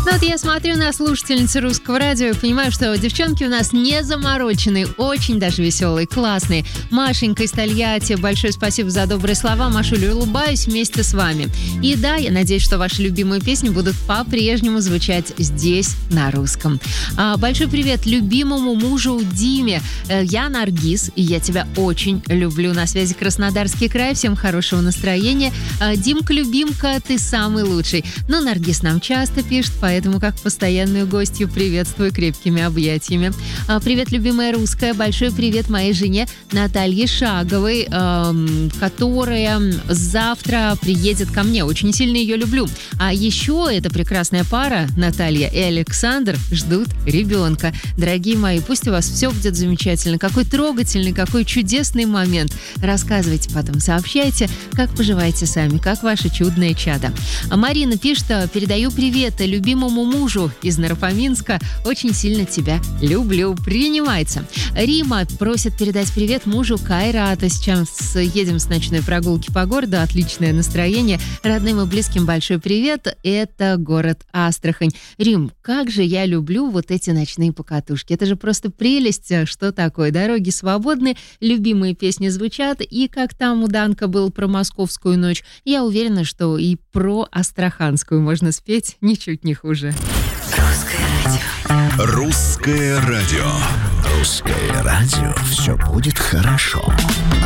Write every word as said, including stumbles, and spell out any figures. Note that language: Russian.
Ну вот я смотрю на слушательницы Русского радио и понимаю, что девчонки у нас не замороченные, очень даже веселые, классные. Машенька из Тольятти, большое спасибо за добрые слова. Машуля, улыбаюсь вместе с вами. И да, я надеюсь, что ваши любимые песни будут по-прежнему звучать здесь, на русском. А, большой привет любимому мужу Диме. Я Наргиз, и я тебя очень люблю. На связи Краснодарский край. Всем хорошего настроения. А, Димка, любимка, ты самый лучший. Но Наргиз нам часто пишет, поэтому как постоянную гостью приветствую крепкими объятиями. А, привет, любимая русская. Большой привет моей жене Наталье Шаговой, эм, которая завтра приедет ко мне. Очень сильно ее люблю. А еще эта прекрасная пара, Наталья и Александр, ждут ребенка. Дорогие мои, пусть у вас все будет замечательно. Какой трогательный, какой чудесный момент. Рассказывайте потом, сообщайте, как поживаете сами, как ваше чудное чадо. А Марина пишет, передаю привет любимому мужу из Нарфаминска. Очень сильно тебя люблю. Принимается. Рима просит передать привет мужу Кайрата. Сейчас едем с ночной прогулки по городу. Отличное настроение. Родным и близким большой привет. Это город Астрахань. Рим, как же я люблю вот эти ночные покатушки. Это же просто прелесть. Что такое? Дороги свободны, любимые песни звучат. И как там у Данка был про московскую ночь, я уверена, что и про астраханскую можно спеть ничуть не хуже. Русское радио. Русское радио. Русское радио. Все будет хорошо.